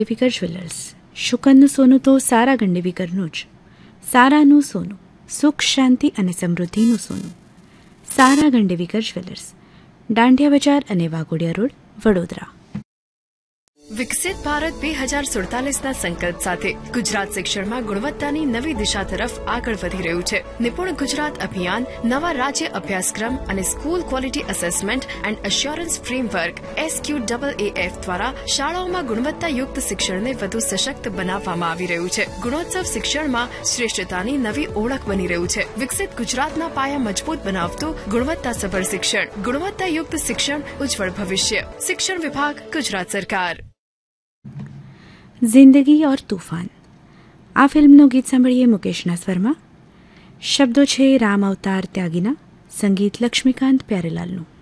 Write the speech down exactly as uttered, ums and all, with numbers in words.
ગંડેવીકર jewellers. શુકનનું સોનું તો સારા ગંડેવીકરનું જ. સારાનું સોનું, સુખ શાંતિ અને સમૃદ્ધિનું સોનું. સારા ગંડેવીકર જ્વેલર્સ, દાંડિયા બજાર અને વાઘોડિયા રોડ, વડોદરા. વિકસિત ભારત બે હજાર સુડતાલીસના સંકલ્પ સાથે ગુજરાત શિક્ષણમાં ગુણવત્તાની નવી દિશા તરફ આગળ વધી રહ્યું છે. નિપુણ ગુજરાત અભિયાન નવા રાજ્ય અભ્યાસક્રમ અને school quality assessment and assurance framework S Q double A F દ્વારા શાળાઓમાં ગુણવત્તાયુક્ત શિક્ષણને વધુ સશક્ત બનાવવામાં આવી રહ્યું છે. ગુણોત્સવ શિક્ષણમાં શ્રેષ્ઠતાની નવી ઓળખ બની રહ્યું છે. વિકસિત ગુજરાતના પાયા મજબૂત બનાવતું ગુણવત્તાસભર શિક્ષણ, ગુણવત્તાયુક્ત શિક્ષણ, ઉજ્જવળ ભવિષ્ય. શિક્ષણ વિભાગ, ગુજરાત સરકાર. જિંદગી ઓર તૂફાન આ ફિલ્મનું ગીત સાંભળીએ મુકેશના સ્વરમાં. શબ્દો છે રામ અવતાર ત્યાગીના, સંગીત લક્ષ્મીકાંત પ્યારેલાલનું.